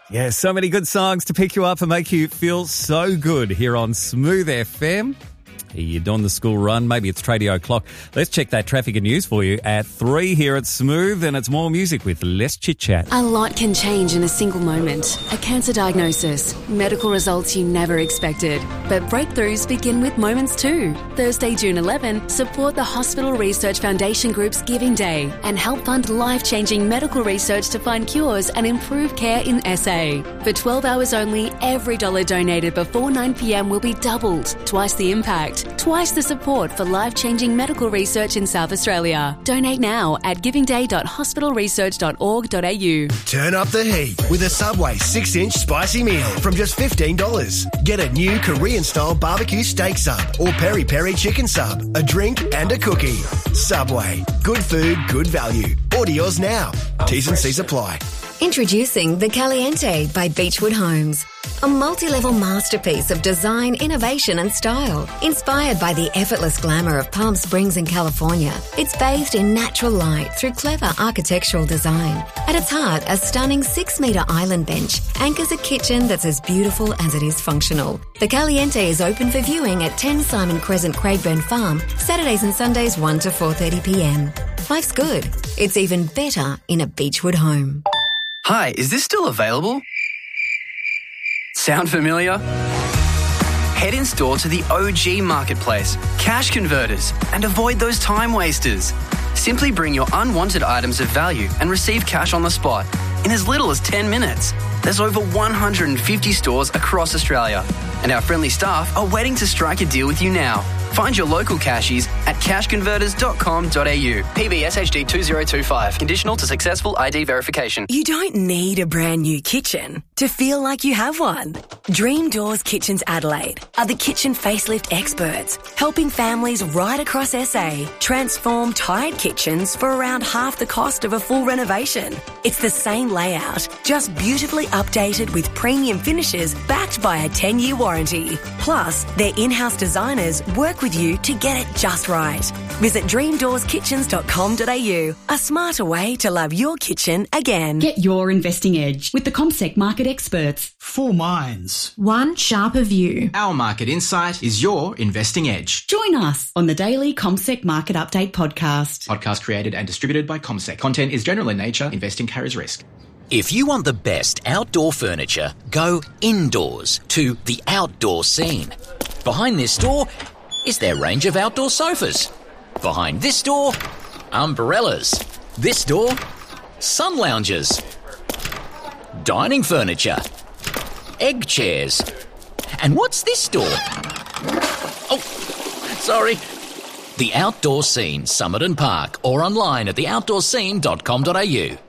Yeah, so many good songs to pick you up and make you feel so good here on Smooth FM. You're doing the school run, maybe it's tradie o'clock. Let's check that traffic and news for you at 3 here at Smooth, and it's more music with less chit-chat. A lot can change in a single moment. A cancer diagnosis, medical results you never expected. But breakthroughs begin with moments too. Thursday, June 11, support the Hospital Research Foundation Group's Giving Day and help fund life-changing medical research to find cures and improve care in SA. For 12 hours only, every dollar donated before 9 p.m. will be doubled, twice the impact. Twice the support for life-changing medical research in South Australia. Donate now at givingday.hospitalresearch.org.au. Turn up the heat with a Subway 6-inch spicy meal from just $15. Get a new Korean-style barbecue steak sub or peri-peri chicken sub, a drink and a cookie. Subway. Good food, good value. Order yours now. T's and C's apply. Introducing the Caliente by Beechwood Homes. A multi-level masterpiece of design, innovation and style. Inspired by the effortless glamour of Palm Springs in California, it's bathed in natural light through clever architectural design. At its heart, a stunning 6-metre island bench anchors a kitchen that's as beautiful as it is functional. The Caliente is open for viewing at 10 Simon Crescent, Craigburn Farm, Saturdays and Sundays 1 to 4:30 p.m. Life's good. It's even better in a Beechwood home. Hi, is this still available? Sound familiar? Head in store to the OG Marketplace, Cash Converters, and avoid those time wasters. Simply bring your unwanted items of value and receive cash on the spot in as little as 10 minutes. There's over 150 stores across Australia, and our friendly staff are waiting to strike a deal with you now. Find your local cashies at cashconverters.com.au. PBSHD 2025. Conditional to successful ID verification. You don't need a brand new kitchen to feel like you have one. Dream Doors Kitchens Adelaide are the kitchen facelift experts, helping families right across SA transform tired kitchens for around half the cost of a full renovation. It's the same layout, just beautifully updated with premium finishes backed by a 10-year warranty. Plus, their in-house designers work with you to get it just right. Visit dreamdoorskitchens.com.au, a smarter way to love your kitchen again. Get your investing edge with the CommSec market experts. 4 minds. One sharper view. Our market insight is your investing edge. Join us on the daily CommSec Market Update podcast. Podcast created and distributed by CommSec. Content is general in nature. Investing carries risk. If you want the best outdoor furniture, go indoors to The Outdoor Scene. Behind this door is their range of outdoor sofas. Behind this door, umbrellas. This door, sun lounges. Dining furniture. Egg chairs. And what's this door? Oh, sorry. The Outdoor Scene, Somerton Park, or online at theoutdoorscene.com.au.